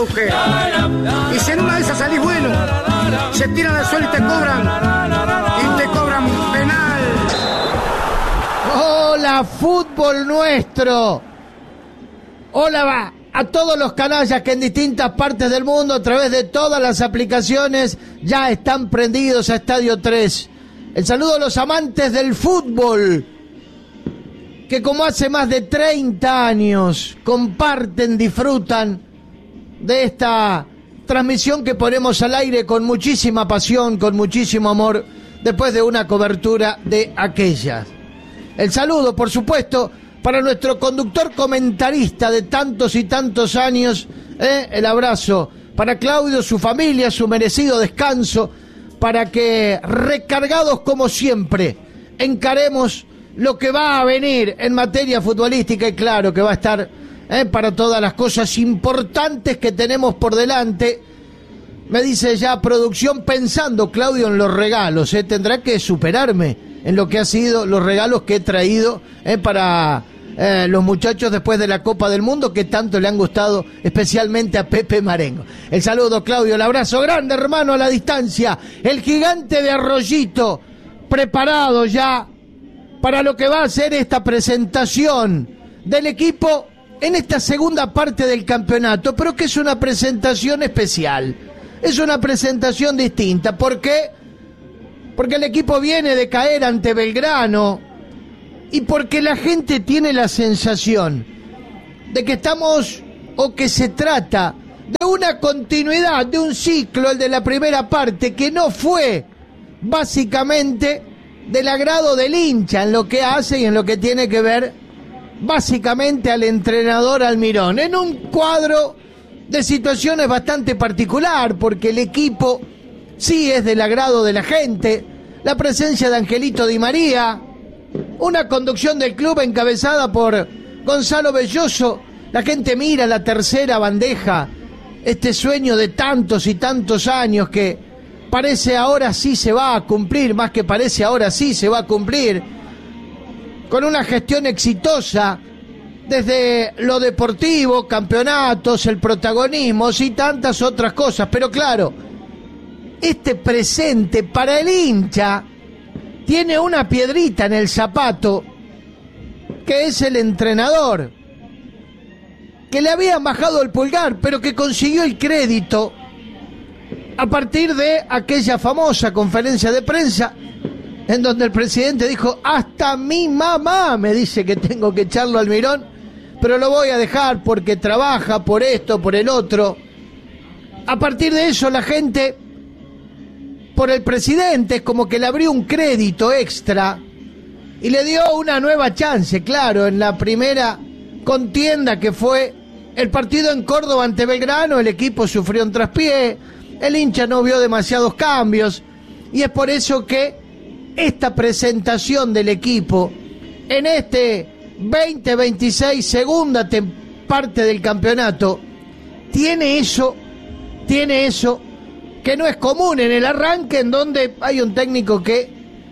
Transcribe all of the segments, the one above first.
Y si en una de esas salís bueno, se tiran al suelo y te cobran penal. Hola, fútbol nuestro. Hola, va a todos los canallas que en distintas partes del mundo, a través de todas las aplicaciones, ya están prendidos a Estadio 3. El saludo a los amantes del fútbol, que como hace más de 30 años comparten, disfrutan de esta transmisión que ponemos al aire con muchísima pasión, con muchísimo amor, después de una cobertura de aquellas. El saludo, por supuesto, para nuestro conductor comentarista de tantos y tantos años, el abrazo para Claudio, su familia, su merecido descanso, para que, recargados como siempre, encaremos lo que va a venir en materia futbolística, y claro que va a estar para todas las cosas importantes que tenemos por delante. Me dice ya producción, pensando Claudio en los regalos, tendrá que superarme en lo que ha sido los regalos que he traído para los muchachos después de la Copa del Mundo, que tanto le han gustado, especialmente a Pepe Marengo. El saludo, Claudio, el abrazo grande, hermano, a la distancia. El gigante de Arroyito, preparado ya para lo que va a ser esta presentación del equipo en esta segunda parte del campeonato, pero que es una presentación especial, es una presentación distinta. ¿Por qué? Porque el equipo viene de caer ante Belgrano y porque la gente tiene la sensación de que estamos, o que se trata de una continuidad de un ciclo, el de la primera parte, que no fue básicamente del agrado del hincha en lo que hace y en lo que tiene que ver básicamente al entrenador Almirón, en un cuadro de situaciones bastante particular, porque el equipo sí es del agrado de la gente, la presencia de Angelito Di María, una conducción del club encabezada por Gonzalo Belloso. La gente mira la tercera bandeja, este sueño de tantos y tantos años que parece ahora sí se va a cumplir, más que parece ahora sí se va a cumplir, con una gestión exitosa desde lo deportivo, campeonatos, el protagonismo y tantas otras cosas. Pero claro, este presente para el hincha tiene una piedrita en el zapato, que es el entrenador, que le habían bajado el pulgar, pero que consiguió el crédito a partir de aquella famosa conferencia de prensa en donde el presidente dijo: hasta mi mamá me dice que tengo que echarlo al Almirón, pero lo voy a dejar porque trabaja por esto, por el otro. A partir de eso la gente, por el presidente, es como que le abrió un crédito extra y le dio una nueva chance. Claro, en la primera contienda, que fue el partido en Córdoba ante Belgrano, el equipo sufrió un traspié, el hincha no vio demasiados cambios, y es por eso que esta presentación del equipo en este 2026, segunda parte del campeonato, tiene eso que no es común en el arranque, en donde hay un técnico que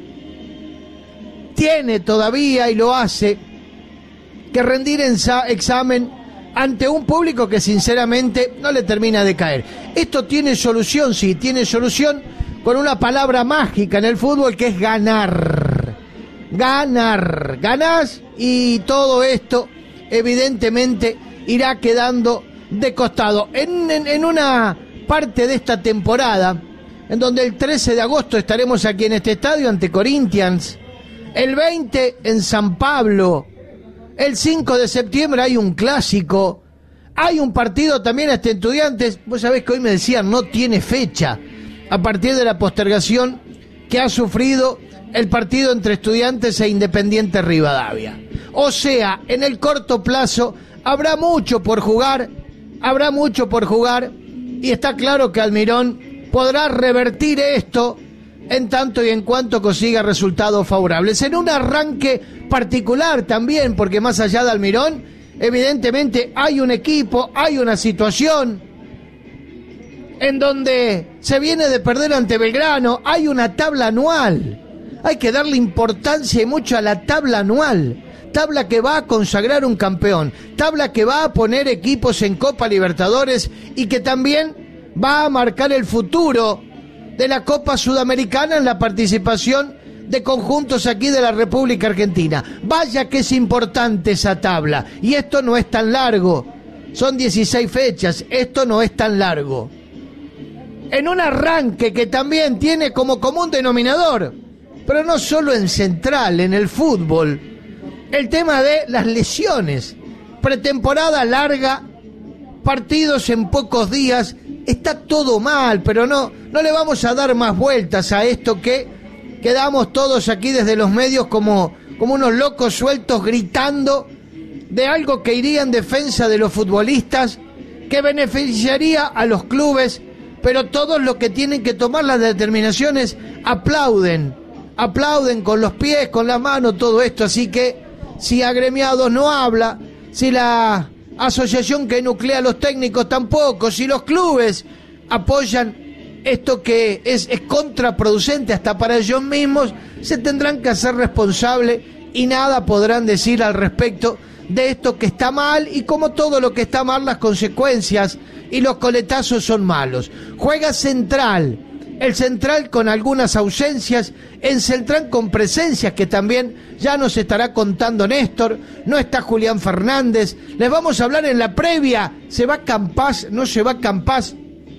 tiene todavía, y lo hace, que rendir examen ante un público que sinceramente no le termina de caer. Esto tiene solución, sí, tiene solución con una palabra mágica en el fútbol, que es ganar. Ganar. Ganás y todo esto evidentemente irá quedando de costado. En una parte de esta temporada, en donde el 13 de agosto estaremos aquí en este estadio ante Corinthians, el 20 en San Pablo, el 5 de septiembre hay un clásico, hay un partido también hasta Estudiantes. Vos sabés que hoy me decían no tiene fecha, a partir de la postergación que ha sufrido el partido entre Estudiantes e Independiente Rivadavia. O sea, en el corto plazo habrá mucho por jugar, y está claro que Almirón podrá revertir esto en tanto y en cuanto consiga resultados favorables. En un arranque particular también, porque más allá de Almirón, evidentemente hay un equipo, hay una situación en donde se viene de perder ante Belgrano, hay una tabla anual. Hay que darle importancia y mucho a la tabla anual. tabla que va a consagrar un campeón, tabla que va a poner equipos en Copa Libertadores y que también va a marcar el futuro de la Copa Sudamericana en la participación de conjuntos aquí de la República Argentina. Vaya que es importante esa tabla, y esto no es tan largo, son 16 fechas, esto no es tan largo. En un arranque que también tiene como común denominador, pero no solo en Central, en el fútbol, el tema de las lesiones. Pretemporada larga, partidos en pocos días, está todo mal, pero no le vamos a dar más vueltas a esto que quedamos todos aquí desde los medios como unos locos sueltos gritando de algo que iría en defensa de los futbolistas, que beneficiaría a los clubes, pero todos los que tienen que tomar las determinaciones aplauden con los pies, con la mano, todo esto. Así que si Agremiados no habla, si la asociación que nuclea a los técnicos tampoco, si los clubes apoyan esto que es contraproducente hasta para ellos mismos, se tendrán que hacer responsables y nada podrán decir al respecto de esto que está mal, y como todo lo que está mal, las consecuencias y los coletazos son malos. Juega Central, el Central con algunas ausencias, en Central con presencias que también ya nos estará contando Néstor. No está Julián Fernández, les vamos a hablar en la previa, ¿se va Campás? ¿No se va Campás?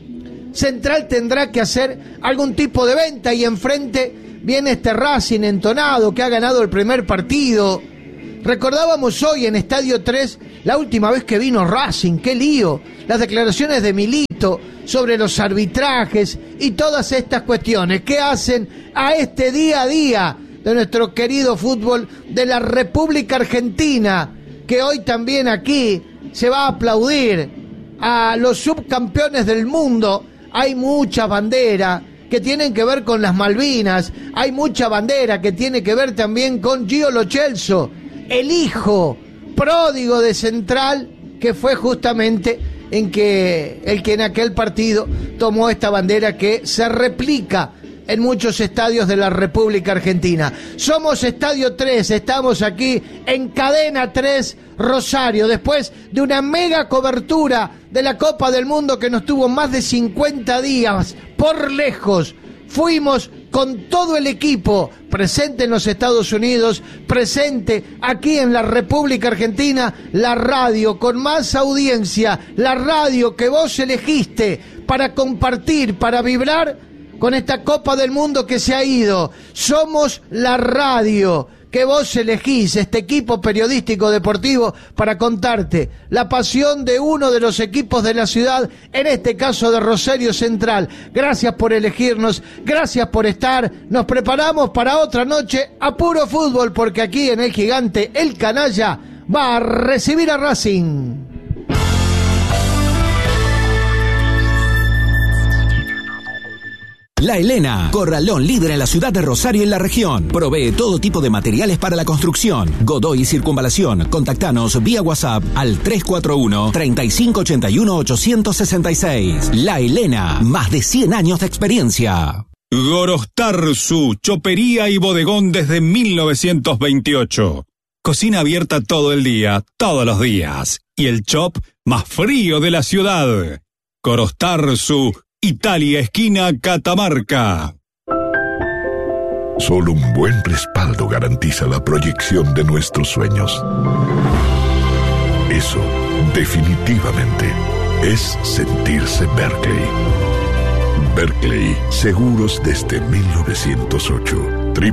Central tendrá que hacer algún tipo de venta, y enfrente viene este Racing entonado que ha ganado el primer partido. Recordábamos hoy en Estadio 3 la última vez que vino Racing, qué lío, las declaraciones de Milito sobre los arbitrajes y todas estas cuestiones que hacen a este día a día de nuestro querido fútbol de la República Argentina, que hoy también aquí se va a aplaudir a los subcampeones del mundo. Hay mucha bandera que tienen que ver con las Malvinas, hay mucha bandera que tiene que ver también con Gio Lo Celso, el hijo pródigo de Central, que fue justamente el que en aquel partido tomó esta bandera que se replica en muchos estadios de la República Argentina. Somos Estadio 3, estamos aquí en Cadena 3 Rosario, después de una mega cobertura de la Copa del Mundo que nos tuvo más de 50 días, por lejos. Fuimos con todo el equipo presente en los Estados Unidos, presente aquí en la República Argentina, la radio con más audiencia, la radio que vos elegiste para compartir, para vibrar con esta Copa del Mundo que se ha ido. Somos la radio que vos elegís, este equipo periodístico deportivo, para contarte la pasión de uno de los equipos de la ciudad, en este caso de Rosario Central. Gracias por elegirnos, gracias por estar. Nos preparamos para otra noche a puro fútbol, porque aquí en El Gigante, el canalla va a recibir a Racing. La Helena, corralón líder en la ciudad de Rosario y en la región. Provee todo tipo de materiales para la construcción. Godoy y Circunvalación. Contactanos vía WhatsApp al 341-3581-866. La Helena, más de 100 años de experiencia. Gorostarzu, chopería y bodegón desde 1928. Cocina abierta todo el día, todos los días. Y el chop más frío de la ciudad. Gorostarzu, Italia, esquina Catamarca. Solo un buen respaldo garantiza la proyección de nuestros sueños. Eso, definitivamente, es sentirse Berkeley. Berkeley, seguros desde 1908.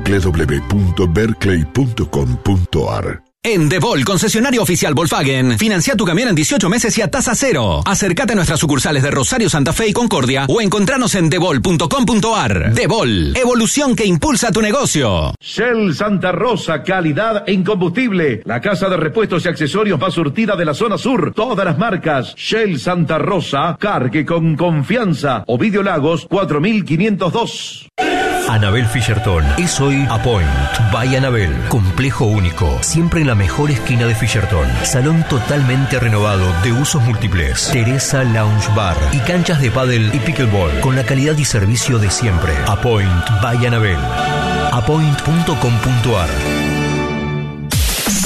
www.berkeley.com.ar. En DeVol, concesionario oficial Volkswagen, financia tu camión en 18 meses y a tasa cero. Acércate a nuestras sucursales de Rosario, Santa Fe y Concordia o encontranos en devol.com.ar. DeVol, evolución que impulsa tu negocio. Shell Santa Rosa, calidad en combustible. La casa de repuestos y accesorios más surtida de la zona sur. Todas las marcas. Shell Santa Rosa, cargue con confianza. Ovidio Lagos, 4502. Anabel Fischerton es hoy Apoint by Anabel. Complejo único, siempre en la mejor esquina de Fischerton. Salón totalmente renovado de usos múltiples. Teresa Lounge Bar y canchas de pádel y pickleball con la calidad y servicio de siempre. Apoint by Anabel. Apoint.com.ar.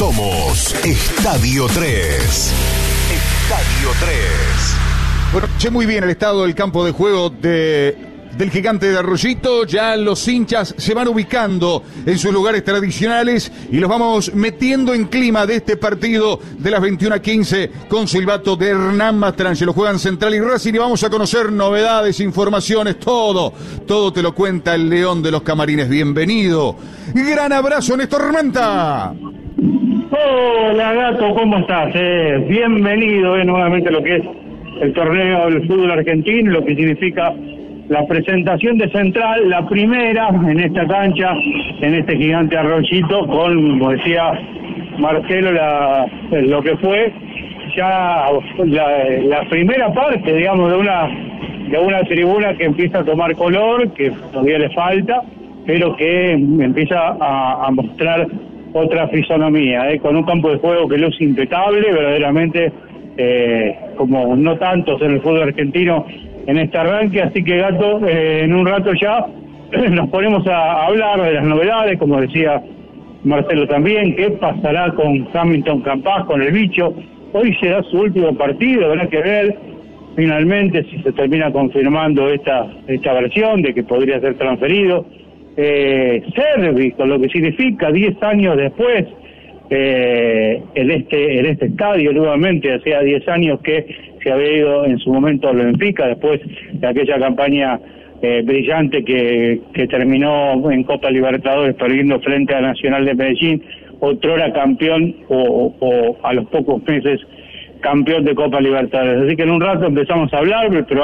Somos Estadio 3. Estadio 3. Bueno, sé muy bien el estado del campo de juego del Gigante de Arroyito. Ya los hinchas se van ubicando en sus lugares tradicionales y los vamos metiendo en clima de este partido de las 21:15 con silbato de Hernán Mastranje. Lo juegan Central y Racing y vamos a conocer novedades, informaciones, todo te lo cuenta el León de los Camarines. Bienvenido. Gran abrazo, Néstor Manta. Hola, Gato, ¿cómo estás? Bienvenido nuevamente a lo que es el torneo del fútbol argentino, lo que significa la presentación de Central, la primera en esta cancha, en este Gigante Arroyito, con, como decía Marcelo, lo que fue ya la primera parte, digamos, de una tribuna que empieza a tomar color, que todavía le falta, pero que empieza a mostrar otra fisonomía, con un campo de juego que luce impecable, verdaderamente, como no tantos en el fútbol argentino en este arranque. Así que, Gato, en un rato ya nos ponemos a hablar de las novedades, como decía Marcelo también, qué pasará con Hamilton Campas, con el bicho. Hoy será su último partido, habrá que ver finalmente si se termina confirmando esta versión de que podría ser transferido. Servi, con lo que significa 10 años después, en este estadio nuevamente, hacía 10 años que se había ido en su momento a Benfica, después de aquella campaña brillante que terminó en Copa Libertadores perdiendo frente a Nacional de Medellín, otrora campeón o a los pocos meses campeón de Copa Libertadores. Así que en un rato empezamos a hablar, pero